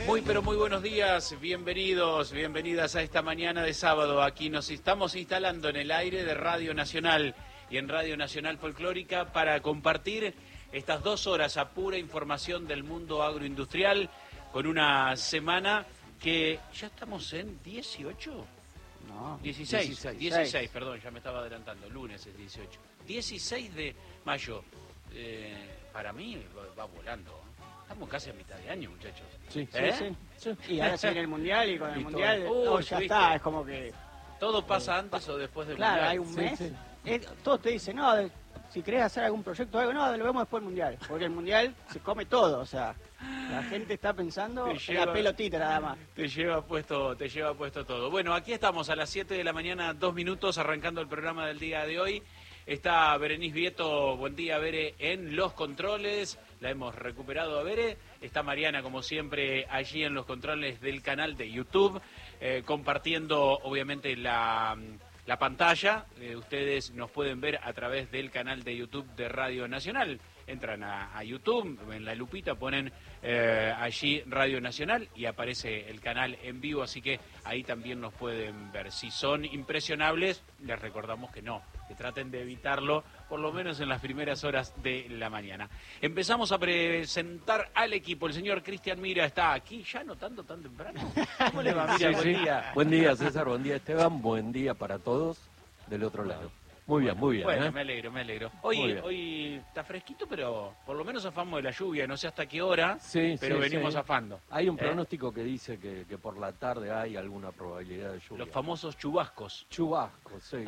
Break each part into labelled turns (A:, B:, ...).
A: Muy pero muy buenos días, bienvenidos, bienvenidas a esta mañana de sábado. Aquí nos estamos instalando en el aire de Radio Nacional y en Radio Nacional Folclórica para compartir estas 2 horas a pura información del mundo agroindustrial con una semana que ya estamos en 18.
B: No,
A: 16, perdón, ya me estaba adelantando, lunes es 18. 16 de mayo, para mí va volando. Estamos casi a mitad de año, muchachos.
B: Sí,
A: ¿Eh?
B: sí. Y ahora se viene el Mundial y con el
A: Y
B: Mundial
A: todo.
B: ya
A: ¿viste?
B: está, es como que...
A: ¿Todo pasa antes o después del
B: Claro,
A: Mundial?
B: hay un mes.
C: Sí.
B: Todos te dicen, no, si querés hacer algún proyecto o algo, no, lo vemos después del Mundial. Porque el Mundial se come todo, o sea, la gente está pensando
A: Te
B: en
A: lleva-
B: la pelotita nada más.
A: Te lleva puesto todo. Bueno, aquí estamos a las 7 de la mañana, 2 minutos, arrancando el programa del día de hoy. Está Berenice Vieto, buen día, Bere, en los controles. La hemos recuperado a Bere. Está Mariana, como siempre, allí en los controles del canal de YouTube, compartiendo, obviamente, la pantalla. Ustedes nos pueden ver a través del canal de YouTube de Radio Nacional. Entran a YouTube, en la lupita ponen allí Radio Nacional y aparece el canal en vivo, así que ahí también nos pueden ver. Si son impresionables, les recordamos que no, que traten de evitarlo, por lo menos en las primeras horas de la mañana. Empezamos a presentar al equipo. El señor Cristian Mira está aquí, ya no tanto tan temprano. ¿Cómo le va, Mira?
C: Sí,
A: Buen
C: sí.
A: día.
C: Buen día, César. Buen día, Esteban. Buen día para todos del otro lado. Muy bien, muy bien.
A: Bueno,
C: ¿eh?
A: me alegro.
C: Muy
A: Hoy,
C: bien.
A: hoy está fresquito, pero por lo menos zafamos de la lluvia. No sé hasta qué hora,
C: Sí,
A: pero
C: sí,
A: venimos
C: sí.
A: zafando.
C: Hay un
A: ¿Eh?
C: pronóstico que dice que por la tarde hay alguna probabilidad de lluvia.
A: Los famosos chubascos.
C: Chubascos, sí.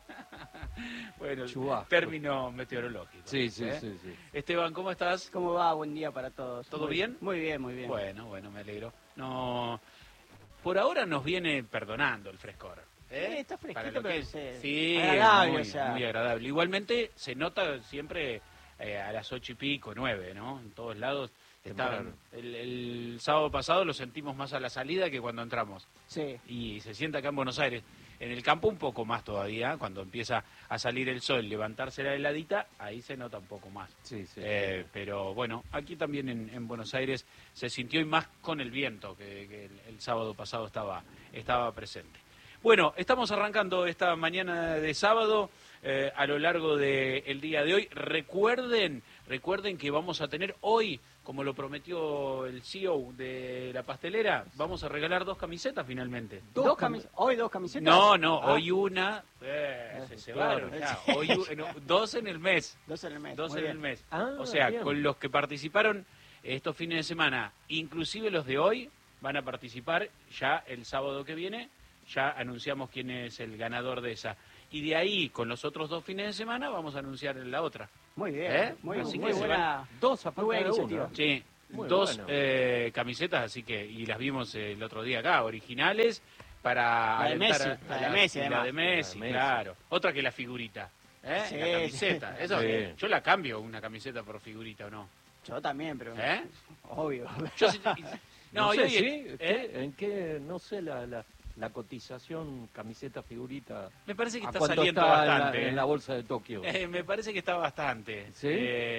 A: Bueno, el
C: Chubasco.
A: término meteorológico.
C: Sí, sí,
A: ¿Eh?
C: sí, sí.
A: Esteban, ¿cómo estás?
B: ¿Cómo va? Buen día para todos.
A: ¿Todo bien?
B: Muy bien, muy bien.
A: Bueno, me alegro. No, por ahora nos viene perdonando el frescor.
B: Está
A: Para
B: fresquito,
A: lo que
B: pero
A: es.
B: es
A: Sí,
B: agradable,
A: muy,
B: o sea.
A: muy agradable. Igualmente se nota siempre a las 8:00, 9, ¿no? En todos lados.
C: Temprano.
A: El sábado pasado lo sentimos más a la salida que cuando entramos.
B: Sí.
A: Y se siente acá en Buenos Aires. En el campo un poco más todavía, cuando empieza a salir el sol, levantarse la heladita, ahí se nota un poco más.
C: Sí, sí.
A: Pero bueno, aquí también en Buenos Aires se sintió y más con el viento que el sábado pasado estaba presente. Bueno, estamos arrancando esta mañana de sábado a lo largo del día de hoy. Recuerden que vamos a tener hoy, como lo prometió el CEO de la pastelera, vamos a regalar 2 camisetas finalmente.
B: ¿Hoy 2 camisetas?
A: No,
B: Ah,
A: hoy una. Se
B: claro.
A: cebaron ya. Hoy, 2 en el mes.
B: 2 en el mes.
A: 2
B: muy
A: en
B: bien.
A: el mes.
C: Ah,
A: O sea,
C: bien.
A: con los que participaron estos fines de semana, inclusive los de hoy, van a participar ya el sábado que viene. Ya anunciamos quién es el ganador de esa. Y de ahí, con los otros 2 fines de semana, vamos a anunciar la otra.
B: Muy bien.
A: ¿Eh?
B: Muy,
A: Así
B: muy
A: que se
B: buena.
C: 2 a
B: muy buena
C: cada uno.
B: iniciativa.
A: Sí,
C: Muy
A: 2
C: bueno.
A: camisetas, así que, y las vimos el otro día acá, originales, para
B: La de
A: alentar
B: Messi, la de Messi,
A: la
B: además.
A: de Messi,
C: La de Messi.
A: claro. Otra que la figurita,
B: Sí.
A: la camiseta. Eso,
C: Sí.
A: yo la cambio una camiseta por figurita o no.
B: Yo también, pero...
A: ¿Eh?
B: Obvio.
A: Yo sí-
C: No,
A: y
C: sé,
A: hoy-
C: ¿sí?
A: ¿eh?
C: ¿En qué, no sé, la cotización camiseta figurita?
A: Me parece que
C: ¿A
A: está
C: cuánto
A: saliendo
C: está
A: bastante.
C: en la bolsa de Tokio?
A: Me parece que está bastante.
C: ¿Sí?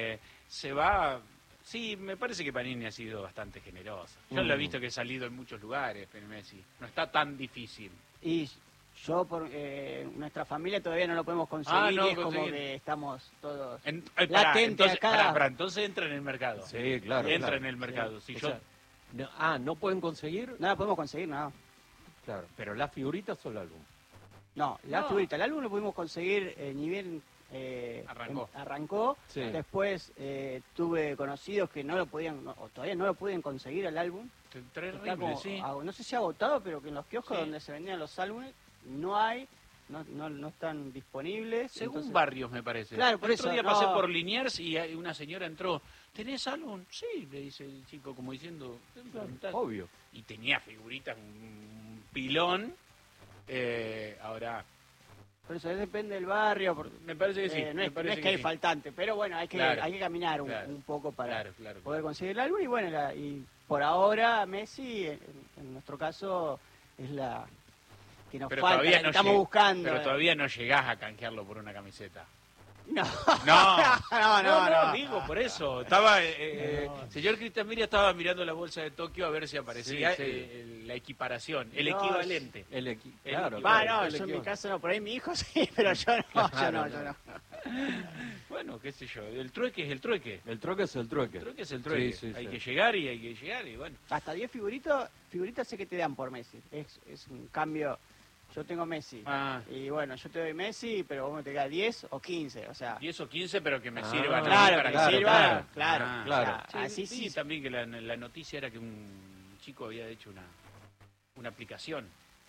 A: Se va. Sí, me parece que Panini ha sido bastante generosa. Yo lo he
C: Mm.
A: visto que ha salido en muchos lugares, pero Messi. No está tan difícil.
B: Y yo, por nuestra familia todavía no lo podemos conseguir.
A: Ah, no,
B: y es como
A: conseguir.
B: que estamos todos...
A: Pará,
B: Latente
A: entonces,
B: acá.
A: entonces entra en el mercado.
C: Sí, claro.
A: Entra
C: claro.
A: en el mercado. Si
C: O
A: yo,
C: sea, ¿no pueden conseguir?
B: No la podemos conseguir, no.
C: Claro, pero las figuritas o el álbum.
B: No, la
A: No.
B: figurita. El álbum lo pudimos conseguir ni bien...
A: Arrancó.
C: Sí.
B: Después tuve conocidos que no lo podían, o todavía no lo pueden conseguir el álbum. Está como,
A: sí.
B: no sé si agotado, pero que en los kioscos
A: Sí.
B: donde se vendían los álbumes no hay, no están disponibles.
A: Según
B: entonces-
A: barrios, me parece.
B: Claro, por
A: el otro
B: eso,
A: día
B: no.
A: pasé por Liniers y una señora entró. ¿Tenés álbum? Sí, le dice el chico, como diciendo.
C: Obvio.
A: Y tenía figuritas, un pilón. Ahora,
B: Por eso depende del barrio.
A: me parece que sí.
B: no
A: me
B: es,
A: parece
B: no es que hay
A: sí.
B: faltante, pero bueno, hay que,
A: Claro,
B: hay que caminar
A: claro,
B: un poco para
A: Claro.
B: poder conseguir el álbum. Y bueno, y por ahora Messi, en nuestro caso, es la que nos
A: Pero
B: falta,
A: todavía
B: la que
A: no
B: estamos
A: lleg-
B: buscando.
A: Pero todavía no llegás a canjearlo por una camiseta.
B: No,
A: No,
B: no.
A: digo, por eso. Estaba, señor Cristian Miria estaba mirando la bolsa de Tokio a ver si aparecía la equiparación, el equivalente.
C: Claro,
B: Va,
C: claro,
B: no,
C: el
B: yo en mi
C: equivalente.
B: caso no, por ahí mi hijo sí, pero yo no,
C: Claro,
B: yo no.
A: Bueno, qué sé yo, el trueque es el trueque.
C: El trueque es el trueque.
A: El trueque es el trueque.
C: Sí, sí,
A: hay
C: sí.
A: que llegar y bueno.
B: Hasta 10 figuritas sé que te dan por Messi. Es un cambio. Yo tengo Messi.
A: Ah.
B: Y bueno, yo te doy Messi, pero vos me te quedas 10 o 15. O sea,
A: 10 o 15, pero que me
C: Ah,
A: sirvan a mí
B: claro,
A: para
B: que
C: claro,
B: sirva,
C: claro.
B: claro.
A: Ah,
C: claro.
B: O sea, así
A: sí,
B: sí.
A: también que la noticia era que un chico había hecho una aplicación.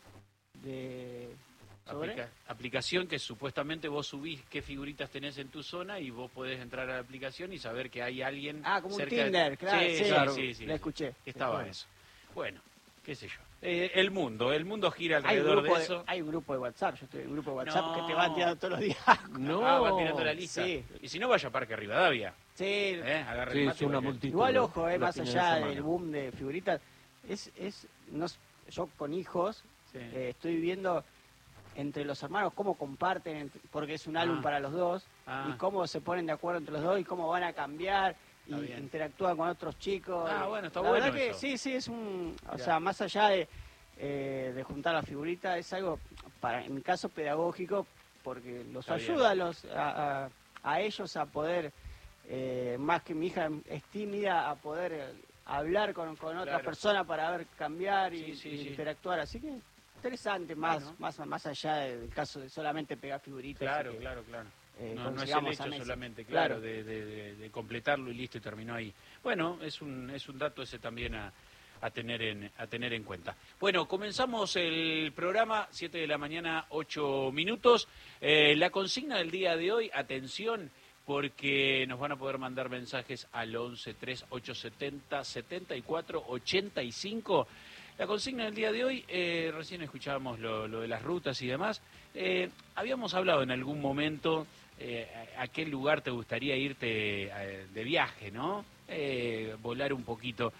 B: ¿Sobre?
A: Aplicación que supuestamente vos subís qué figuritas tenés en tu zona y vos podés entrar a la aplicación y saber que hay alguien
B: Ah, como un
A: cerca de-
B: Tinder, claro.
A: Sí,
B: Sí,
A: claro, sí.
B: la escuché.
A: Que estaba
B: Bueno.
A: eso. Bueno, qué sé yo. El mundo gira
B: Hay un,
A: alrededor
B: grupo
A: de eso.
B: hay un grupo de WhatsApp, yo estoy en un grupo de WhatsApp
A: No.
B: que te van tirando todos los días.
C: No.
A: Ah, van tirando la lista.
B: Sí.
A: Y si no, vaya a Parque Rivadavia.
B: Sí,
A: Agarre
C: Sí,
A: el
C: es
A: mate
C: una
A: porque-
C: multitud.
B: igual ojo,
C: los
B: más
C: fines de
B: allá
C: semana.
B: del boom de figuritas, no, yo con hijos
A: Sí.
B: estoy viendo entre los hermanos cómo comparten, porque es un álbum
A: Ah.
B: para los dos,
A: Ah.
B: y cómo se ponen de acuerdo entre los dos y cómo van a cambiar y
A: Está bien.
B: interactúan con otros chicos.
A: Ah, bueno, está
B: La
A: bueno
B: verdad que
A: eso.
B: sí, es un, o
A: Mirá.
B: sea, más allá de juntar la figurita, es algo, en mi caso, pedagógico, porque los
A: Está bien.
B: ayuda a ellos a poder, más que mi hija es tímida, a poder hablar con otra
A: Claro.
B: persona para ver cambiar y,
A: Sí,
B: y
A: sí.
B: interactuar. Así que interesante, más,
A: Bueno.
B: más allá del caso de solamente pegar figuritas.
A: Claro,
B: y que,
A: claro. No, no es el
B: consigamos a
A: hecho
B: Messi.
A: solamente, claro,
B: Claro.
A: de completarlo y listo y terminó ahí. Bueno, es un dato ese también a tener en cuenta. Bueno, comenzamos el programa, 7 de la mañana, 8 minutos. La consigna del día de hoy, atención, porque nos van a poder mandar mensajes al 11 3870 74 85. La consigna del día de hoy, recién escuchábamos lo de las rutas y demás. Habíamos hablado en algún momento a qué lugar te gustaría irte de viaje, ¿no? Volar un poquito.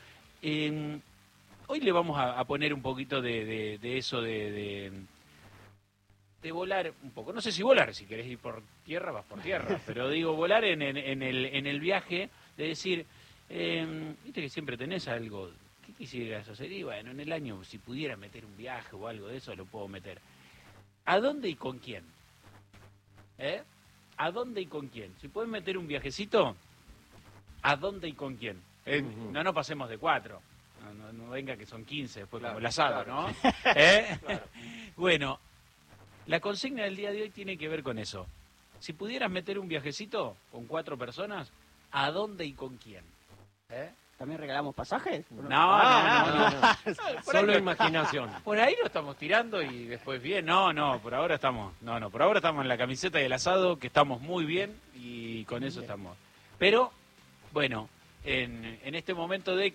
A: Hoy le vamos a poner un poquito de eso de volar un poco. No sé si volar, si querés ir por tierra, vas por tierra, pero digo, volar en el viaje, de decir, viste que siempre tenés algo, ¿qué quisieras hacer? Y bueno, en el año, si pudiera meter un viaje o algo de eso, lo puedo meter. ¿A dónde y con quién? ¿A dónde y con quién? Si pueden meter un viajecito, ¿a dónde y con quién?
C: Ujú.
A: No nos pasemos de 4. No venga que son 15, después
C: Claro,
A: como el asado,
C: claro.
A: ¿no?
C: Claro.
A: Bueno, la consigna del día de hoy tiene que ver con eso. Si pudieras meter un viajecito con 4 personas, ¿a dónde y con quién?
B: ¿También regalamos pasajes?
A: No,
C: No.
A: Por ahí
C: Solo
A: lo-
C: imaginación.
A: Por ahí lo estamos tirando y después bien. No, por ahora estamos. Por ahora estamos en la camiseta y el asado, que estamos muy bien y con eso estamos. Pero, bueno, en este momento de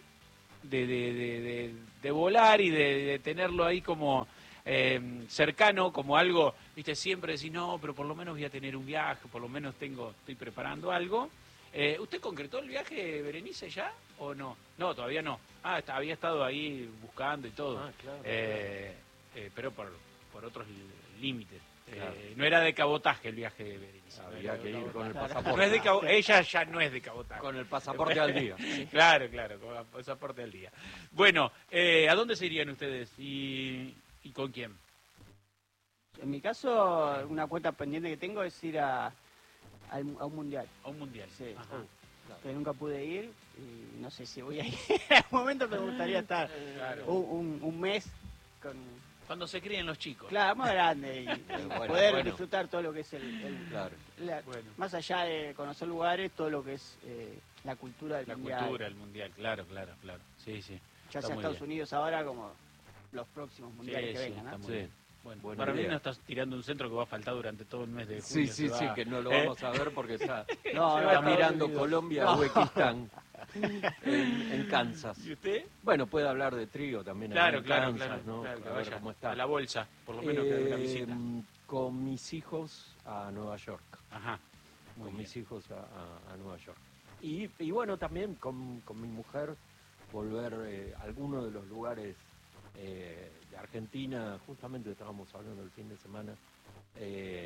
A: volar y de tenerlo ahí como cercano, como algo, viste, siempre decís, no, pero por lo menos voy a tener un viaje, por lo menos estoy preparando algo. ¿Usted concretó el viaje, Berenice, ya o no? No, todavía no. Había estado ahí buscando y todo.
C: Ah, claro.
A: Pero por otros límites.
C: Claro.
A: No era de cabotaje el viaje de Berenice.
C: Había que ir con el
B: Claro.
A: No es de
C: pasaporte.
A: ella ya no es de cabotaje.
C: Con el pasaporte al día.
A: Claro, con el pasaporte al día. Bueno, ¿a dónde se irían ustedes y con quién?
B: En mi caso, una cuenta pendiente que tengo es ir a un mundial.
A: A un mundial.
B: Sí.
A: Ajá.
B: Que nunca pude ir y no sé si voy a ir en algún momento, pero me gustaría estar
A: Claro.
B: un mes con,
A: Cuando se críen los chicos.
B: claro, más grande y
C: Bueno,
B: poder
C: bueno.
B: disfrutar todo lo que es
C: Claro.
A: Bueno.
B: más allá de conocer lugares, todo lo que es la cultura del
A: La
B: mundial,
A: cultura, el mundial, claro. Sí.
B: ya
A: Está
B: sea
A: muy
B: Estados
A: bien.
B: Unidos ahora como los próximos mundiales que
A: Sí,
B: vengan,
A: está
B: ¿no?
A: muy
C: Sí.
A: bien. Bueno,
C: Buena
A: para mí
C: idea.
A: no estás tirando un centro que va a faltar durante todo el mes de
C: Sí,
A: junio.
C: sí,
A: se
C: sí,
A: va.
C: que no lo vamos a ver porque está,
B: No,
C: está
B: no,
C: mirando
B: Estados Unidos.
C: Colombia,
B: No.
C: Uzbekistán, en Kansas.
A: ¿Y usted?
C: Bueno, puede hablar de trigo también.
A: Claro,
C: en
A: claro,
C: Kansas,
A: claro,
C: ¿no?
A: claro, que
C: A ver
A: vaya
C: cómo está.
A: a la bolsa, por lo menos que haga una visita.
C: Con mis hijos a Nueva York.
A: Ajá. Muy
C: Con
A: bien.
C: mis hijos a Nueva York. Y bueno, también con mi mujer volver a algunos de los lugares de Argentina, justamente estábamos hablando el fin de semana,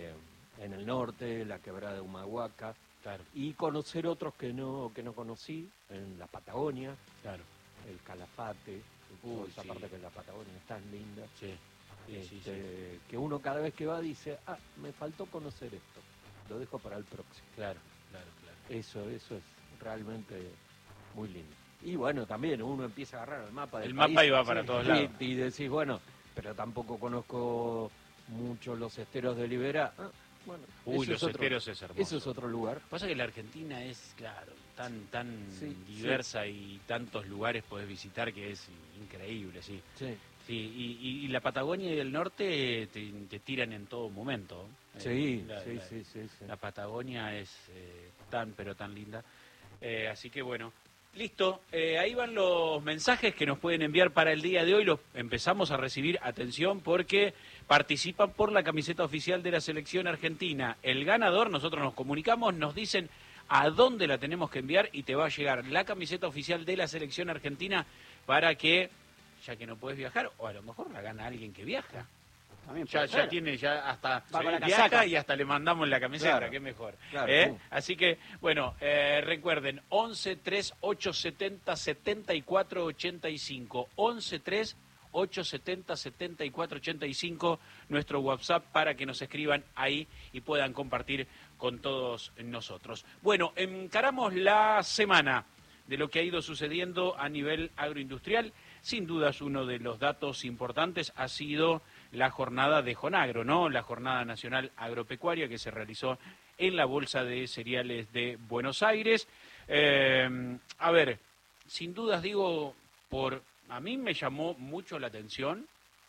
C: en el norte, la quebrada de Humahuaca,
A: Claro,
C: y conocer otros que no conocí, en la Patagonia,
A: claro.
C: el Calafate, toda esa
A: sí.
C: parte que en la Patagonia es tan linda,
A: Sí, sí, sí.
C: que uno cada vez que va dice, me faltó conocer esto, lo dejo para el próximo.
A: Claro, claro, claro.
C: Eso es realmente muy lindo. Y bueno, también uno empieza a agarrar el mapa del
A: El
C: país,
A: mapa iba para todos lados.
C: y decís, bueno, pero tampoco conozco mucho los esteros de Libera. Bueno,
A: Uy,
C: eso
A: los
C: es otro-
A: esteros es hermoso.
C: Eso es otro lugar.
A: Pasa que la Argentina es, claro, tan
C: Sí,
A: diversa y tantos lugares podés visitar que es increíble, sí.
C: Sí,
A: Sí, y la Patagonia y el norte te tiran en todo momento.
C: sí,
A: La-
C: sí,
A: la-
C: sí, sí, sí.
A: La Patagonia es pero tan linda. Así que bueno, listo. Ahí van los mensajes que nos pueden enviar para el día de hoy. Los empezamos a recibir. Atención, porque participan por la camiseta oficial de la selección argentina. El ganador, nosotros nos comunicamos, nos dicen a dónde la tenemos que enviar y te va a llegar la camiseta oficial de la selección argentina para que, ya que no puedes viajar, o a lo mejor la gana alguien que viaja.
B: También
A: Ya,
B: puede
A: ya
B: ser.
A: tiene, ya hasta
B: Va con la
A: viaja
B: casaca.
A: y hasta le mandamos la camiseta,
C: Claro.
A: que mejor.
C: Claro.
A: Así que, bueno, recuerden, 11 3 870 74 85, 11 3 870 74 85, nuestro WhatsApp para que nos escriban ahí y puedan compartir con todos nosotros. Bueno, encaramos la semana de lo que ha ido sucediendo a nivel agroindustrial. Sin dudas, uno de los datos importantes ha sido la jornada de Jonagro, ¿no? La Jornada Nacional Agropecuaria que se realizó en la Bolsa de Cereales de Buenos Aires. A ver, sin dudas digo, a mí me llamó mucho la atención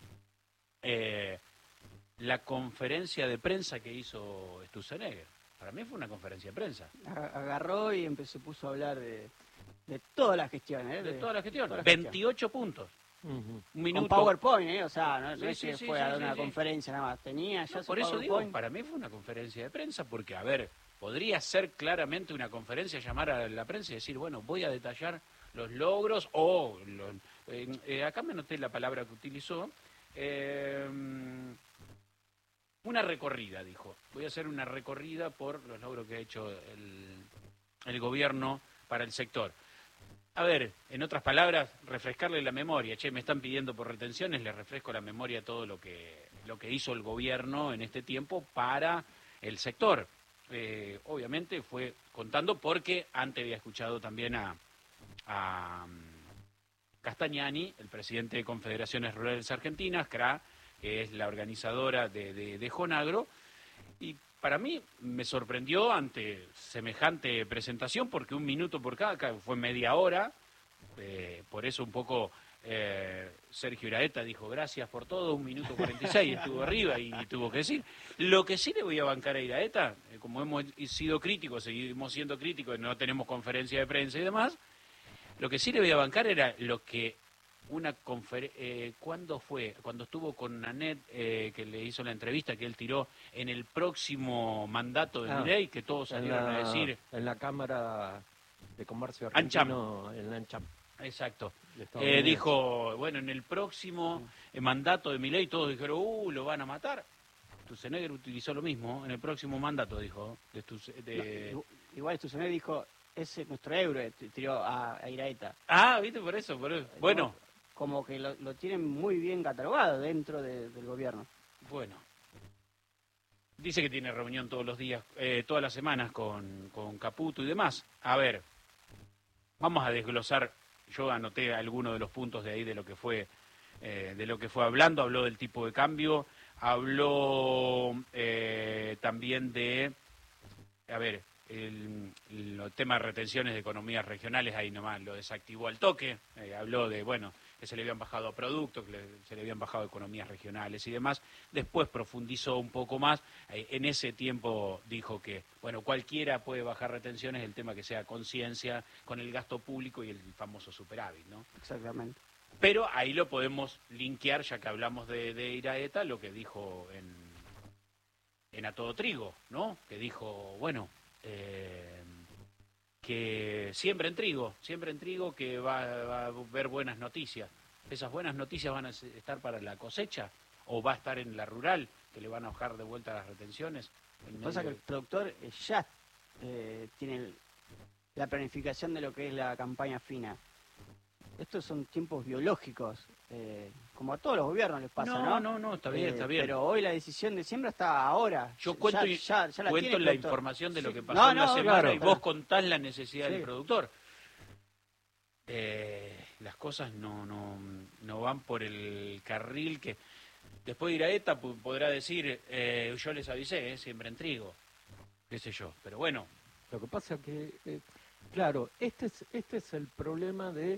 A: la conferencia de prensa que hizo Sturzenegger. Para mí fue una conferencia de prensa.
B: Agarró y se puso a hablar de toda la gestión, ¿eh?
A: De toda la gestión.
B: toda la gestión.
A: 28 puntos.
C: Ujú.
A: Un
B: Con
A: minuto.
B: PowerPoint, ¿eh? O sea, no
A: Sí,
B: es
A: sí,
B: que
A: sí,
B: fue
A: sí,
B: a dar
A: sí,
B: una
A: sí.
B: conferencia nada más. Tenía ya
A: No,
B: su
A: por eso digo,
B: PowerPoint.
A: para mí fue una conferencia de prensa, porque, a ver, podría ser claramente una conferencia, llamar a la prensa y decir, bueno, voy a detallar los logros, o, acá me noté la palabra que utilizó, una recorrida, dijo. Voy a hacer una recorrida por los logros que ha hecho el gobierno para el sector. A ver, en otras palabras, refrescarle la memoria. Che, me están pidiendo por retenciones, le refresco la memoria todo lo que hizo el gobierno en este tiempo para el sector. Obviamente fue contando porque antes había escuchado también a Castagnani, el presidente de Confederaciones Rurales Argentinas, CRA, que es la organizadora de Jonagro, y para mí me sorprendió ante semejante presentación, porque un minuto por cada fue media hora, por eso un poco Sergio Iraeta dijo gracias por todo, 1 minuto 46, estuvo arriba y tuvo que decir. Lo que sí le voy a bancar a Iraeta, como hemos sido críticos, seguimos siendo críticos, no tenemos conferencia de prensa y demás, lo que sí le voy a bancar era lo que una conferencia, ¿cuándo fue? Cuando estuvo con Nanette, que le hizo la entrevista que él tiró en el próximo mandato de Milei, que todos salieron a decir...
C: En la Cámara de Comercio
A: Ancham.
C: Argentino, en la Ancham.
A: Exacto.
C: de Estados Unidos.
A: Dijo, bueno, en el próximo mandato de Milei todos dijeron, lo van a matar. Sturzenegger utilizó lo mismo, en el próximo mandato, dijo.
B: No, igual Sturzenegger dijo, ese es nuestro héroe, tiró a Iraeta.
A: ¿Viste? Por eso. Bueno.
B: Como que lo tienen muy bien catalogado dentro del gobierno.
A: Bueno. Dice que tiene reunión todos los días, todas las semanas con Caputo y demás. A ver, vamos a desglosar. Yo anoté algunos de los puntos de ahí de lo que fue hablando. Habló del tipo de cambio, habló también de, a ver, el tema de retenciones de economías regionales, ahí nomás lo desactivó al toque. Habló de, bueno, que se le habían bajado a productos, que se le habían bajado a economías regionales y demás. Después profundizó un poco más. En ese tiempo dijo que, bueno, cualquiera puede bajar retenciones, el tema que sea conciencia con el gasto público y el famoso superávit, ¿no?
B: Exactamente.
A: Pero ahí lo podemos linkear, ya que hablamos de Iraeta, lo que dijo en A Todo Trigo, ¿no? Que dijo, bueno, que siembren trigo, que va a haber buenas noticias. ¿Esas buenas noticias van a estar para la cosecha o va a estar en la rural, que le van a bajar de vuelta las retenciones? en
B: Lo que pasa es que el productor ya tiene la planificación de lo que es la campaña fina. Estos son tiempos biológicos, como a todos los gobiernos les pasa, ¿no?
A: No, está bien, está bien.
B: Pero hoy la decisión de siembra está ahora.
A: Yo cuento,
B: ya la
A: cuento
B: tiene el
A: la
B: productor.
A: información de lo
B: Sí.
A: que pasó en la
B: No,
A: semana
B: claro,
A: y
B: pero-
A: vos contás la necesidad
B: Sí.
A: del productor. Las cosas no van por el carril que... Después Iraeta podrá decir, yo les avisé, siempre en trigo, qué sé yo. Pero bueno,
C: Lo que pasa que, claro, este es el problema de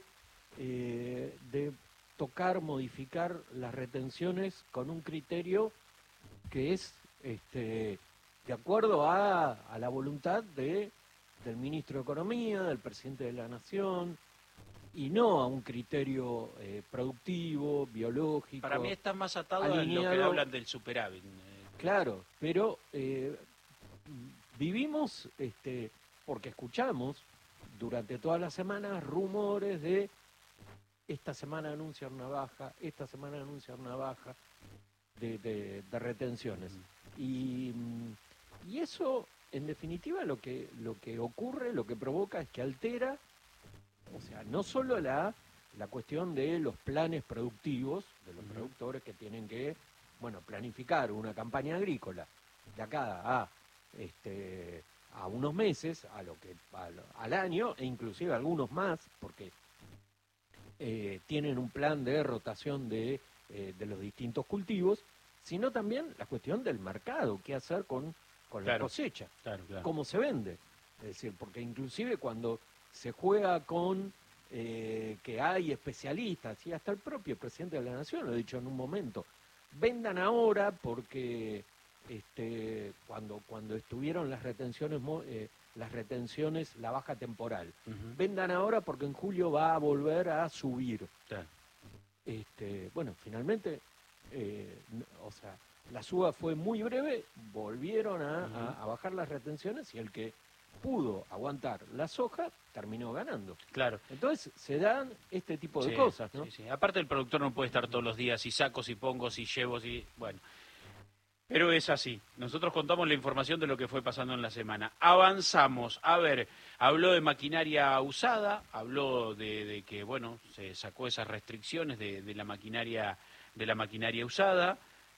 C: tocar, modificar las retenciones con un criterio que es de acuerdo a la voluntad del ministro de Economía, del presidente de la Nación, y no a un criterio productivo, biológico.
A: para mí está más atado a lo que
C: alineado.
A: hablan del superávit.
C: Claro, pero vivimos, porque escuchamos durante todas las semanas rumores de esta semana anuncian una baja, esta semana anuncian una baja de retenciones. Y eso, en definitiva, lo que ocurre, lo que provoca es que altera, o sea, no solo la cuestión de los planes productivos de los productores que tienen que, bueno, planificar una campaña agrícola de acá a unos meses, al año, e inclusive algunos más, porque tienen un plan de rotación de los distintos cultivos, sino también la cuestión del mercado, qué hacer con la cosecha,
A: Claro.
C: cómo se vende. Es decir, porque inclusive cuando se juega con que hay especialistas, y hasta el propio presidente de la Nación lo ha dicho en un momento, vendan ahora porque cuando estuvieron las retenciones, la baja temporal, vendan ahora porque en julio va a volver a subir.
A: Claro.
C: Bueno, finalmente, o sea, la suba fue muy breve, volvieron a bajar las retenciones y el que pudo aguantar la soja terminó ganando.
A: Claro.
C: Entonces se dan este tipo de
A: Sí,
C: cosas, ¿no?
A: sí. Aparte el productor no puede estar todos los días, si saco, si pongo, si llevo, si... Bueno, pero es así. Nosotros contamos la información de lo que fue pasando en la semana. Avanzamos. A ver, habló de maquinaria usada, habló de que, bueno, se sacó esas restricciones de la maquinaria usada.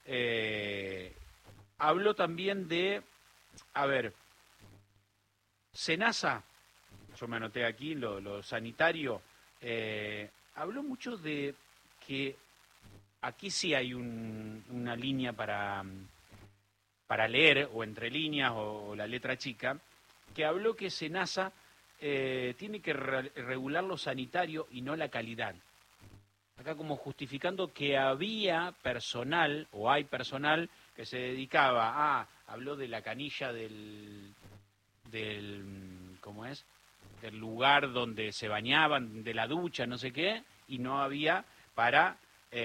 A: Habló también de, a ver, Senasa, yo me anoté aquí lo sanitario, habló mucho de que aquí sí hay una línea para leer, o entre líneas, o la letra chica, que habló que Senasa tiene que regular lo sanitario y no la calidad. Acá como justificando que había personal, o hay personal, que se dedicaba habló de la canilla del ¿cómo es? Del lugar donde se bañaban, de la ducha, no sé qué, y no había para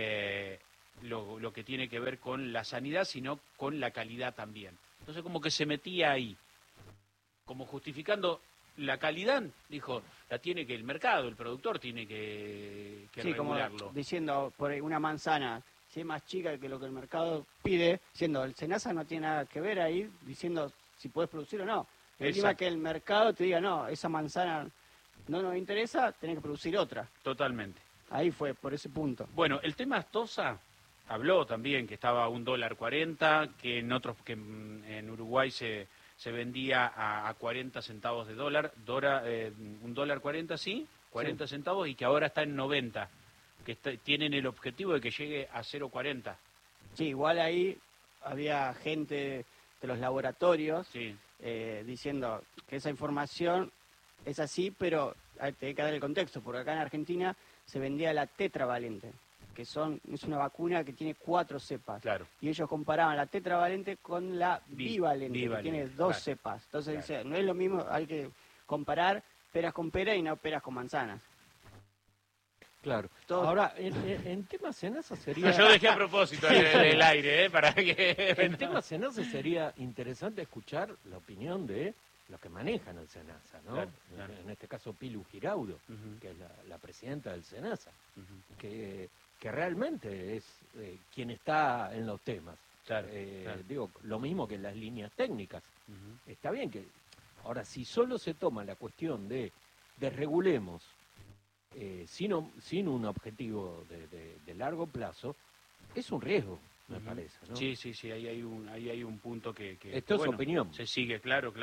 A: lo que tiene que ver con la sanidad, sino con la calidad también. Entonces como que se metía ahí, como justificando la calidad, dijo, la tiene que el mercado, el productor tiene que
B: sí,
A: regularlo.
B: como diciendo, por una manzana, si es más chica que lo que el mercado pide, siendo el Senasa no tiene nada que ver ahí, diciendo si puedes producir o no. Encima que el mercado te diga, no, esa manzana no nos interesa, tenés que producir otra.
A: Totalmente.
B: Ahí fue, por ese punto.
A: Bueno, el tema Astosa habló también que estaba a $1.40, que en Uruguay se vendía a 40 centavos de dólar, $1.40 sí, 40 centavos, y que ahora está en 90, que tienen el objetivo de que llegue a 0.40.
B: Sí, igual ahí había gente de los laboratorios diciendo que esa información es así, pero hay que dar el contexto, porque acá en Argentina se vendía la tetravalente, que es una vacuna que tiene 4 cepas.
A: Claro.
B: Y ellos comparaban la tetravalente con la bivalente, que tiene 2 cepas. Entonces dice, no es lo mismo, hay que comparar peras con pera y no peras con manzanas.
C: Claro. Ahora, en tema Senasa sería...
A: Yo dejé a propósito el aire, para que...
C: En tema Senasa sería interesante escuchar la opinión de los que manejan el Senasa, ¿no? Claro. En este caso Pilu Giraudo, que es la presidenta del Senasa, que realmente es quien está en los temas.
A: Claro,
C: Digo, lo mismo que las líneas técnicas. Está bien que... Ahora, si solo se toma la cuestión de desregulemos sin un objetivo de largo plazo, es un riesgo, me parece, ¿no?
A: Sí, ahí hay un punto que
C: Esto es opinión.
A: Se sigue, claro.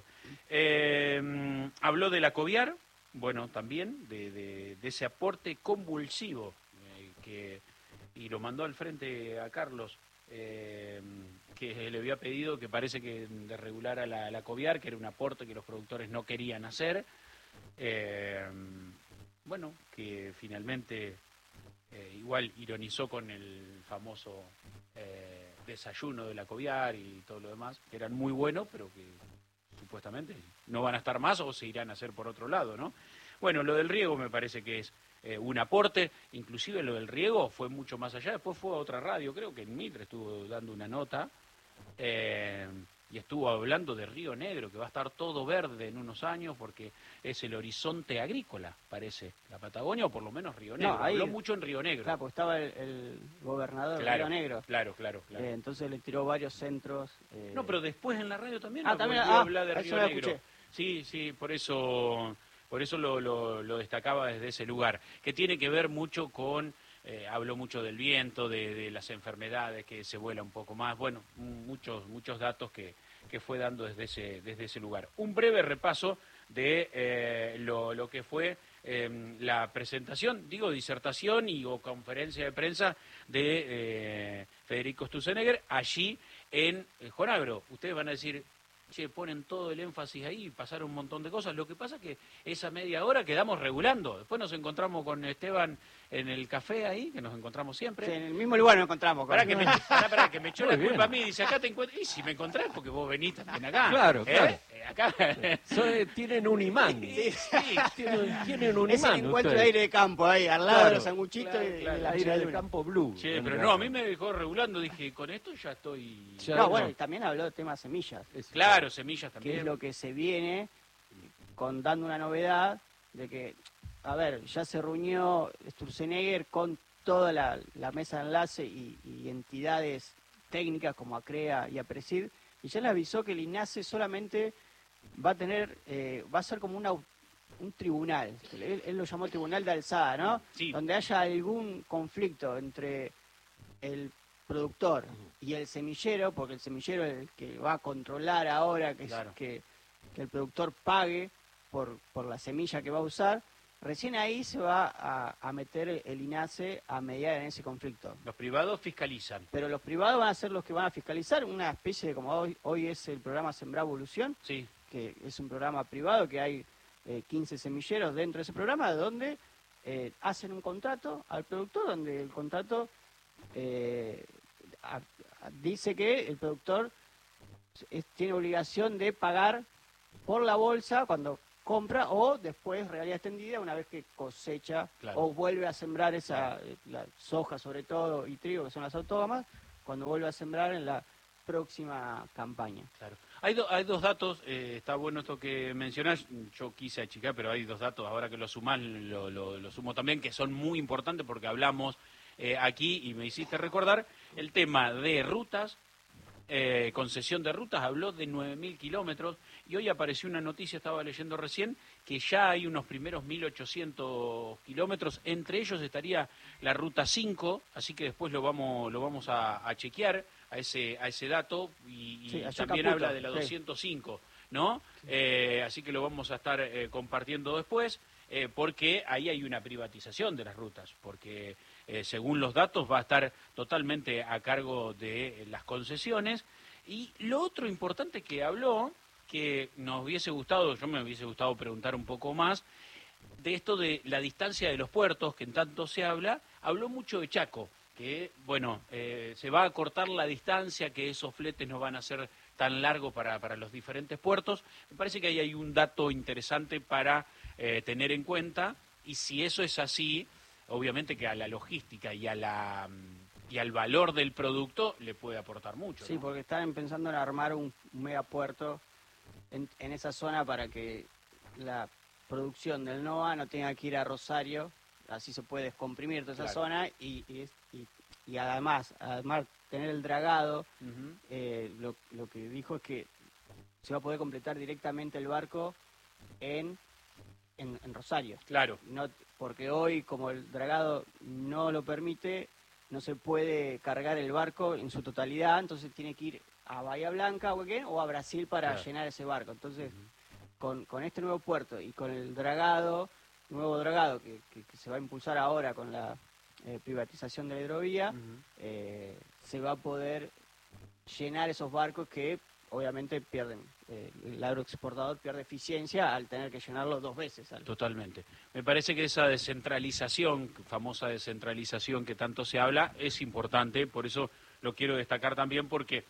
A: Habló de la Coviar, bueno, también de ese aporte convulsivo y lo mandó al frente a Carlos, que le había pedido que parece que desregulara la Coviar, que era un aporte que los productores no querían hacer. Bueno, que finalmente igual ironizó con el famoso desayuno de la Coviar y todo lo demás, que eran muy buenos, pero que supuestamente no van a estar más o se irán a hacer por otro lado, ¿no? Bueno, lo del riego me parece que es un aporte, inclusive lo del riego fue mucho más allá, después fue a otra radio, creo que en Mitre estuvo dando una nota, y estuvo hablando de Río Negro, que va a estar todo verde en unos años porque es el horizonte agrícola, parece, la Patagonia, o por lo menos Río Negro.
B: Ahí,
A: habló mucho en Río Negro.
B: Claro, porque estaba el gobernador de Río Negro.
A: Claro.
B: Entonces le tiró varios centros.
A: No, pero después en la radio también
B: también
A: volvió a hablar de Río Negro.
B: Escuché.
A: Sí, por eso lo destacaba desde ese lugar, que tiene que ver mucho con... habló mucho del viento, de las enfermedades, que se vuela un poco más, bueno, muchos datos que fue dando desde ese lugar. Un breve repaso de lo que fue la presentación, disertación o conferencia de prensa de Federico Sturzenegger allí en Jonagro. Ustedes van a decir... ponen todo el énfasis ahí y pasaron un montón de cosas. Lo que pasa es que esa media hora quedamos regulando. Después nos encontramos con Esteban en el café ahí, que nos encontramos siempre.
B: Sí, en el mismo lugar nos encontramos.
A: Pará, que me echó la culpa a mí. Dice, acá te encuentro. Y si me encontrás, porque vos venís también acá.
C: Claro.
A: Acá.
C: Tienen un imán.
A: Sí.
C: Tienen un
B: es
C: imán.
B: el encuentro de aire de campo ahí, al lado de los sanguchitos y
C: el
B: la
C: aire del campo blue.
A: Pero no, a mí me dejó regulando. Dije, con esto ya estoy...
B: Bueno, y también habló de temas semillas.
A: Claro, semillas también.
B: Que es lo que se viene dando una novedad de que, a ver, ya se reunió Sturzenegger con toda la mesa de enlace y entidades técnicas como ACREA y APRESID, y ya le avisó que el INASE solamente va a ser como un tribunal, él lo llamó tribunal de alzada, ¿no?
A: Sí.
B: Donde haya algún conflicto entre el productor y el semillero, porque el semillero es el que va a controlar ahora que el productor pague por la semilla que va a usar. Recién ahí se va a meter el INASE a mediar en ese conflicto.
A: Los privados fiscalizan.
B: Pero los privados van a ser los que van a fiscalizar, una especie de, como hoy es el programa Sembrar Evolución,
A: sí,
B: que es un programa privado, que hay 15 semilleros dentro de ese programa, donde hacen un contrato al productor, donde el contrato dice que el productor tiene obligación de pagar por la bolsa cuando compra o después realidad extendida una vez que cosecha o vuelve a sembrar la soja sobre todo y trigo, que son las autógamas, cuando vuelve a sembrar en la próxima campaña.
A: Claro. Hay dos datos, está bueno esto que mencionás, yo quise achicar, pero hay dos datos, ahora que lo sumás, lo sumo también, que son muy importantes porque hablamos aquí y me hiciste recordar el tema de rutas, concesión de rutas, habló de 9.000 kilómetros y hoy apareció una noticia, estaba leyendo recién, que ya hay unos primeros 1.800 kilómetros, entre ellos estaría la ruta 5, así que después lo vamos a chequear a ese dato y también Caputo, habla de la 205, ¿no? Así que lo vamos a estar compartiendo después, porque ahí hay una privatización de las rutas, porque según los datos va a estar totalmente a cargo de las concesiones. Y lo otro importante que habló, que nos hubiese gustado, yo me hubiese gustado preguntar un poco más, de esto de la distancia de los puertos, que en tanto se habla, habló mucho de Chaco, que bueno, se va a cortar la distancia, que esos fletes no van a ser tan largos para los diferentes puertos. Me parece que ahí hay un dato interesante para tener en cuenta, y si eso es así, obviamente que a la logística y al valor del producto le puede aportar mucho, ¿no?
B: Sí, porque están pensando en armar un megapuerto en esa zona para que la producción del NOA no tenga que ir a Rosario, así se puede descomprimir toda esa zona y y además tener el dragado, lo que dijo es que se va a poder completar directamente el barco en Rosario.
A: Claro.
B: No, porque hoy, como el dragado no lo permite, no se puede cargar el barco en su totalidad, entonces tiene que ir a Bahía Blanca o a Brasil para llenar ese barco. Entonces, con este nuevo puerto y con el nuevo dragado que se va a impulsar ahora con la privatización de la hidrovía, se va a poder llenar esos barcos que obviamente pierden, el agroexportador pierde eficiencia al tener que llenarlo 2 veces.
A: Totalmente. Me parece que esa descentralización, famosa descentralización que tanto se habla, es importante, por eso lo quiero destacar también porque,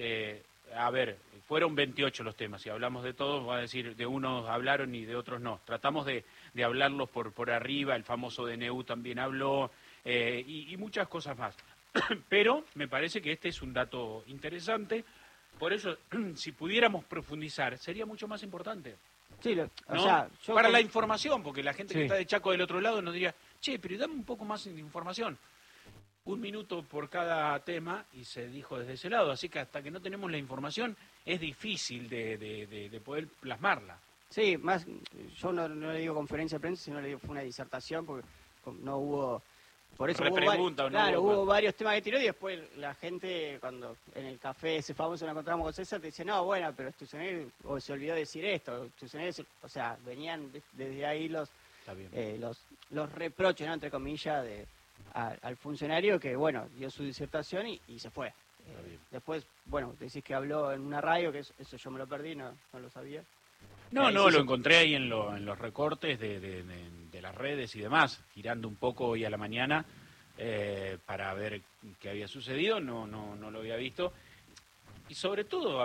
A: fueron 28 los temas, si hablamos de todos, va a decir, de unos hablaron y de otros no. Tratamos de hablarlos por arriba, el famoso DNU también habló, y muchas cosas más. Pero me parece que este es un dato interesante. Por eso, si pudiéramos profundizar, sería mucho más importante.
B: Sí,
A: para la información, porque la gente que está de Chaco del otro lado nos diría, che, pero dame un poco más de información. 1 minuto por cada tema y se dijo desde ese lado. Así que hasta que no tenemos la información es difícil de poder plasmarla.
B: Sí, más yo no le digo conferencia de prensa, sino le digo fue una disertación, porque no hubo... Por eso hubo varios temas que tiró y después la gente, cuando en el café ese famoso nos encontramos con César, te dice, no, bueno, pero Sturzenegger se olvidó decir esto. O sea, venían desde ahí los reproches, ¿no?, entre comillas, al funcionario que, bueno, dio su disertación y se fue. Después, bueno, decís que habló en una radio, que eso yo me lo perdí, no lo sabía.
A: No, lo encontré ahí en los recortes de las redes y demás, girando un poco hoy a la mañana para ver qué había sucedido, no lo había visto. Y sobre todo,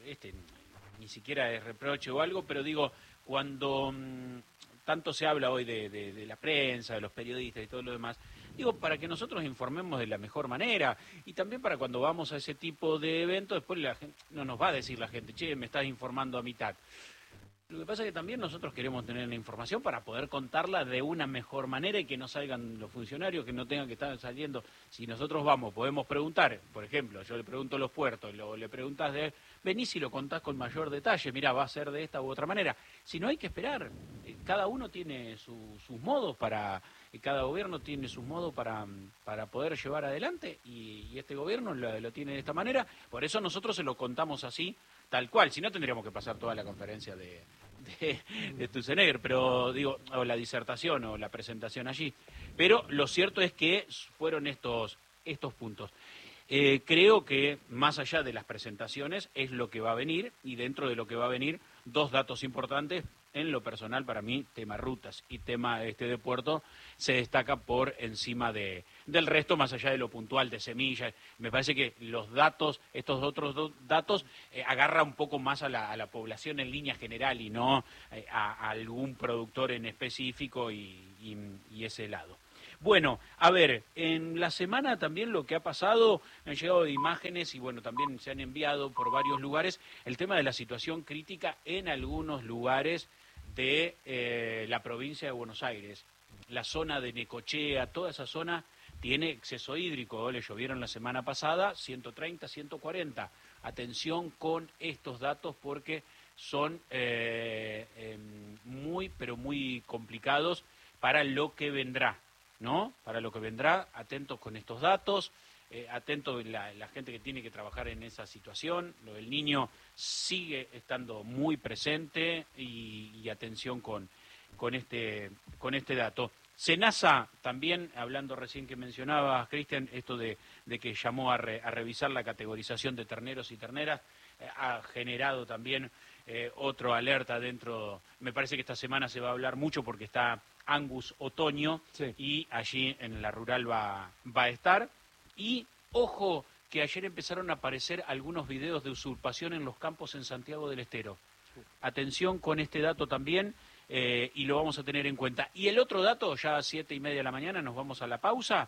A: ni siquiera es reproche o algo, pero digo, cuando tanto se habla hoy de la prensa, de los periodistas y todo lo demás, digo, para que nosotros informemos de la mejor manera y también para cuando vamos a ese tipo de eventos, después la gente, no nos va a decir la gente, che, me estás informando a mitad. Lo que pasa es que también nosotros queremos tener la información para poder contarla de una mejor manera y que no salgan los funcionarios, que no tengan que estar saliendo. Si nosotros podemos preguntar, por ejemplo, yo le pregunto a los puertos, le preguntas venís y lo contás con mayor detalle, mirá, va a ser de esta u otra manera. Si no, hay que esperar. Cada uno tiene sus modos cada gobierno tiene sus modos para poder llevar adelante y este gobierno lo tiene de esta manera. Por eso nosotros se lo contamos así, tal cual. Si no, tendríamos que pasar toda la conferencia de Sturzenegger, pero digo, o la disertación o la presentación allí. Pero lo cierto es que fueron estos puntos. Creo que más allá de las presentaciones es lo que va a venir, y dentro de lo que va a venir, 2 datos importantes. En lo personal, para mí, tema rutas y tema de puerto se destaca por encima del resto, más allá de lo puntual de semillas. Me parece que los datos, estos otros 2 datos, agarra un poco más a la población en línea general y no a algún productor en específico y ese lado. Bueno, a ver, en la semana también lo que ha pasado, me han llegado imágenes y bueno, también se han enviado por varios lugares el tema de la situación crítica en algunos lugares de la provincia de Buenos Aires. La zona de Necochea, toda esa zona tiene exceso hídrico, le llovieron la semana pasada 130, 140. Atención con estos datos porque son muy, pero muy complicados para lo que vendrá, ¿no? Para lo que vendrá, atentos con estos datos, atentos la gente que tiene que trabajar en esa situación. Lo del Niño sigue estando muy presente y atención con este dato. Senasa también, hablando recién que mencionabas, Cristian, esto de que llamó a revisar la categorización de terneros y terneras, ha generado también otro alerta dentro. Me parece que esta semana se va a hablar mucho porque está Angus Otoño, sí, y allí en la rural va a estar. Y ojo que ayer empezaron a aparecer algunos videos de usurpación en los campos en Santiago del Estero. Atención con este dato también, y lo vamos a tener en cuenta. Y el otro dato, ya a 7:30 de la mañana, nos vamos a la pausa.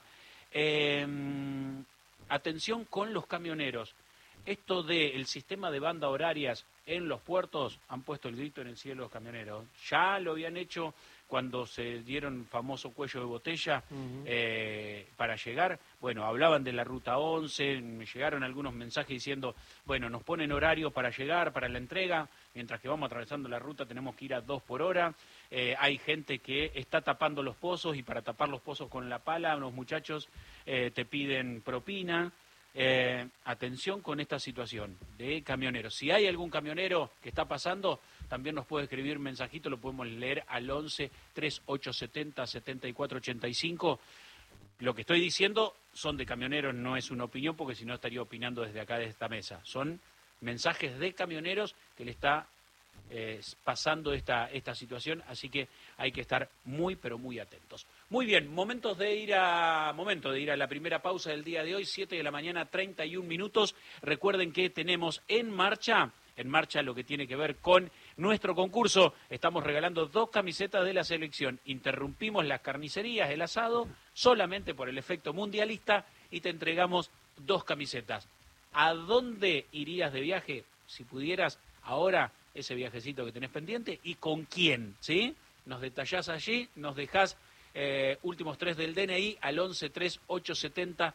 A: Atención con los camioneros. Esto del sistema de banda horarias en los puertos han puesto el grito en el cielo los camioneros. Ya lo habían hecho cuando se dieron famoso cuello de botella para llegar. Bueno, hablaban de la Ruta 11, me llegaron algunos mensajes diciendo, bueno, nos ponen horario para llegar, para la entrega, mientras que vamos atravesando la ruta tenemos que ir a 2 por hora. Hay gente que está tapando los pozos y para tapar los pozos con la pala, unos muchachos te piden propina. Atención con esta situación de camioneros. Si hay algún camionero que está pasando, también nos puede escribir mensajito, lo podemos leer al 11 3870 7485. Lo que estoy diciendo son de camioneros, no es una opinión, porque si no estaría opinando desde acá de esta mesa. Son mensajes de camioneros que le está pasando esta situación, así que hay que estar muy, pero muy atentos. Muy bien, momento de ir a la primera pausa del día de hoy, 7 de la mañana, 31 minutos. Recuerden que tenemos en marcha lo que tiene que ver con nuestro concurso. Estamos regalando 2 camisetas de la selección. Interrumpimos las carnicerías, el asado, solamente por el efecto mundialista, y te entregamos 2 camisetas. ¿A dónde irías de viaje si pudieras ahora ese viajecito que tenés pendiente y con quién? ¿Sí? Nos detallás allí, nos dejás últimos 3 del DNI al 11 3870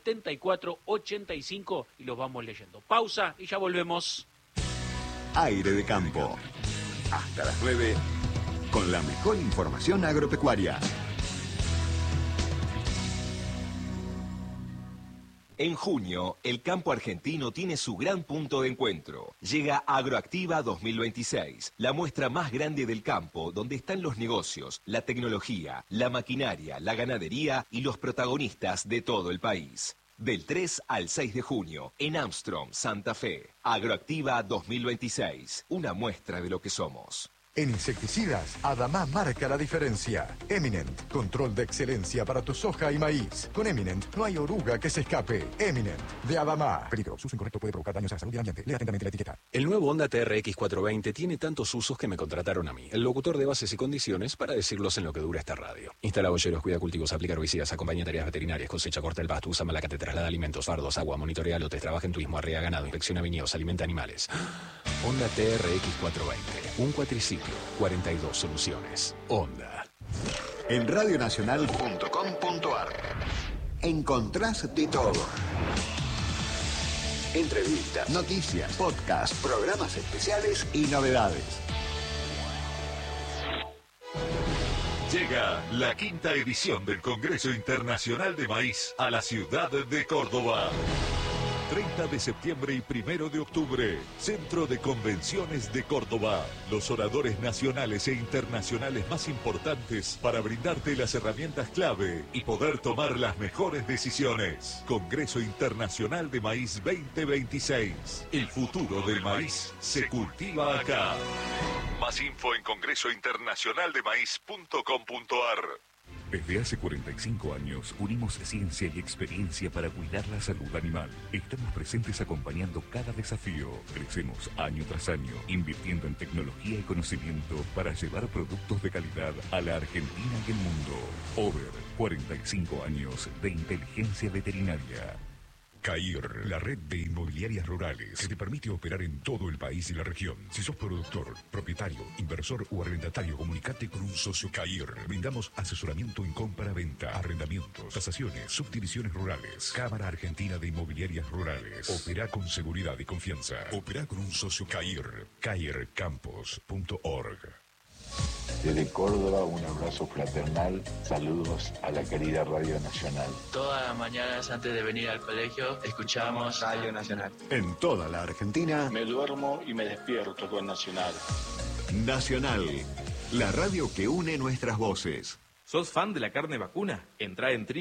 A: 7485 y los vamos leyendo. Pausa y ya volvemos.
D: Aire de Campo. Hasta las 9 con la mejor información agropecuaria.
E: En junio, el campo argentino tiene su gran punto de encuentro. Llega Agroactiva 2026, la muestra más grande del campo, donde están los negocios, la tecnología, la maquinaria, la ganadería y los protagonistas de todo el país. Del 3 al 6 de junio, en Armstrong, Santa Fe. Agroactiva 2026, una muestra de lo que somos.
F: En insecticidas, Adamá marca la diferencia. Eminent, control de excelencia para tu soja y maíz. Con Eminent no hay oruga que se escape. Eminent, de Adamá. Peligro, su uso incorrecto puede provocar daños a la salud y al ambiente. Lea atentamente la etiqueta.
G: El nuevo Honda TRX 420 tiene tantos usos que me contrataron a mí, el locutor de bases y condiciones, para decirlos en lo que dura esta radio. Instala boyeros, cuida cultivos, aplica herbicidas, acompaña tareas veterinarias, cosecha, corta el pasto, usa malacate, traslada alimentos, fardos, agua, monitorea lotes, trabaja en turismo, arrea ganado, inspecciona viñedos, alimenta animales. Honda TRX 420, un cuatriciclo, 42 soluciones. Honda.
D: En radionacional.com.ar encontrás de todo. Entrevistas, noticias, podcasts, programas especiales y novedades.
H: Llega la 5ª edición del Congreso Internacional de Maíz a la ciudad de Córdoba. 30 de septiembre y 1 de octubre, Centro de Convenciones de Córdoba. Los oradores nacionales e internacionales más importantes para brindarte las herramientas clave y poder tomar las mejores decisiones. Congreso Internacional de Maíz 2026. El futuro del maíz se cultiva acá. Más info en congresointernacionaldemaíz.com.ar.
I: Desde hace 45 años unimos ciencia y experiencia para cuidar la salud animal. Estamos presentes acompañando cada desafío. Crecemos año tras año, invirtiendo en tecnología y conocimiento para llevar productos de calidad a la Argentina y el mundo. Over, 45 años de inteligencia veterinaria. CAIR, la red de inmobiliarias rurales que te permite operar en todo el país y la región. Si sos productor, propietario, inversor o arrendatario, comunicate con un socio CAIR. Brindamos asesoramiento en compra-venta, arrendamientos, tasaciones, subdivisiones rurales. Cámara Argentina de Inmobiliarias Rurales. Opera con seguridad y confianza. Opera con un socio CAIR. CAIRcampos.org.
J: Desde Córdoba, un abrazo fraternal, saludos a la querida Radio Nacional.
K: Todas las mañanas antes de venir al colegio escuchamos Radio Nacional.
D: En toda la Argentina,
J: Me duermo y me despierto con Nacional.
D: Nacional, la radio que une nuestras voces.
L: ¿Sos fan de la carne vacuna? Entrá en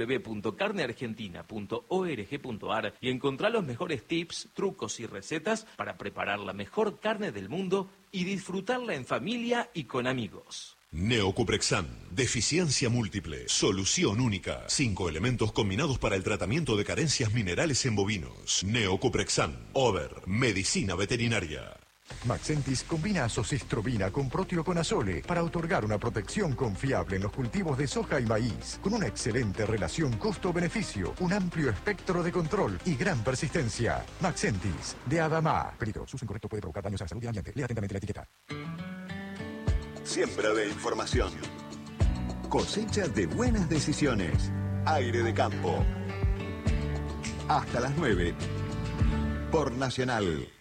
L: www.carneargentina.org.ar y encontrá los mejores tips, trucos y recetas para preparar la mejor carne del mundo y disfrutarla en familia y con amigos.
M: Neocuprexan, deficiencia múltiple, solución única. 5 elementos combinados para el tratamiento de carencias minerales en bovinos. Neocuprexan, Over, medicina veterinaria.
F: Maxentis combina azocistrobina con proteoconazole para otorgar una protección confiable en los cultivos de soja y maíz, con una excelente relación costo-beneficio, un amplio espectro de control y gran persistencia. Maxentis, de Adamá. Peligro, su uso incorrecto puede provocar daños a la salud y al ambiente. Lea atentamente la etiqueta.
D: siembra de información. Cosecha de buenas decisiones. Aire de campo. Hasta las 9. Por Nacional.